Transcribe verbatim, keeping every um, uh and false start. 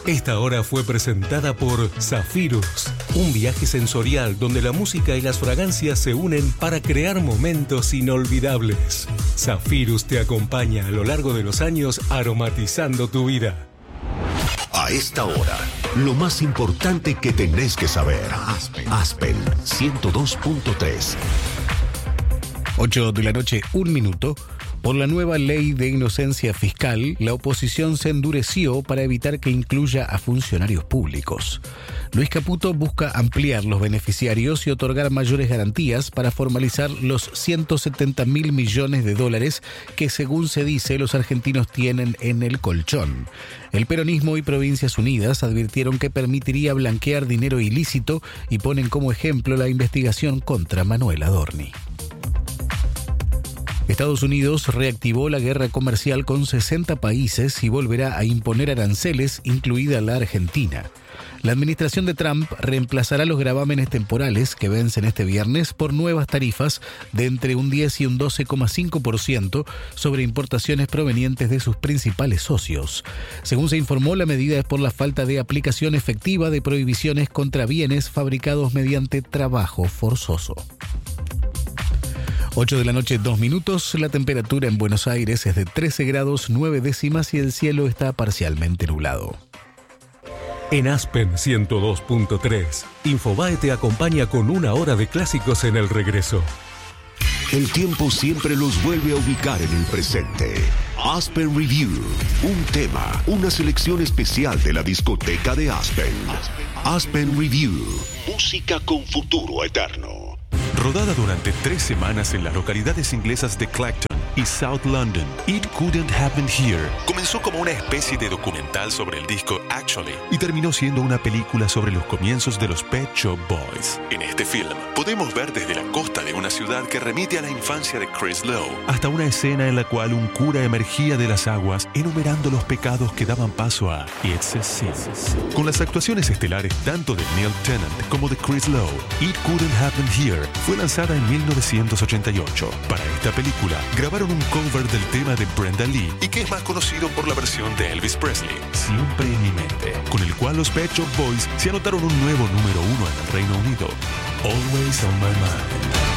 Esta hora fue presentada por Zafirus, un viaje sensorial donde la música y las fragancias se unen para crear momentos inolvidables. Zafirus te acompaña a lo largo de los años aromatizando tu vida. A esta hora, lo más importante que tenés que saber. Aspen, Aspen ciento dos punto tres. ocho de la noche, un minuto. Por la nueva ley de inocencia fiscal, la oposición se endureció para evitar que incluya a funcionarios públicos. Luis Caputo busca ampliar los beneficiarios y otorgar mayores garantías para formalizar los ciento setenta mil millones de dólares que, según se dice, los argentinos tienen en el colchón. El peronismo y Provincias Unidas advirtieron que permitiría blanquear dinero ilícito y ponen como ejemplo la investigación contra Manuel Adorni. Estados Unidos reactivó la guerra comercial con sesenta países y volverá a imponer aranceles, incluida la Argentina. La administración de Trump reemplazará los gravámenes temporales que vencen este viernes por nuevas tarifas de entre un diez y un doce coma cinco por ciento sobre importaciones provenientes de sus principales socios. Según se informó, la medida es por la falta de aplicación efectiva de prohibiciones contra bienes fabricados mediante trabajo forzoso. ocho de la noche, dos minutos. La temperatura en Buenos Aires es de trece grados nueve décimas y el cielo está parcialmente nublado. En Aspen ciento dos punto tres, Infobae te acompaña con una hora de clásicos en el regreso. El tiempo siempre los vuelve a ubicar en el presente. Aspen Review, un tema, una selección especial de la discoteca de Aspen. Aspen Review, música con futuro eterno. Rodada durante tres semanas en las localidades inglesas de Clacton y South London, It Couldn't Happen Here comenzó como una especie de documental sobre el disco Actually y terminó siendo una película sobre los comienzos de los Pet Shop Boys. En este film podemos ver desde la costa de una ciudad que remite a la infancia de Chris Lowe hasta una escena en la cual un cura emergía de las aguas enumerando los pecados que daban paso a It's a Sin. Con las actuaciones estelares tanto de Neil Tennant como de Chris Lowe, It Couldn't Happen Here fue lanzada en mil novecientos ochenta y ocho. Para esta película grabaron un cover del tema de Brenda Lee y que es más conocido por la versión de Elvis Presley, Siempre en mi mente, con el cual los Pet Shop Boys se anotaron un nuevo número uno en el Reino Unido, Always on My Mind.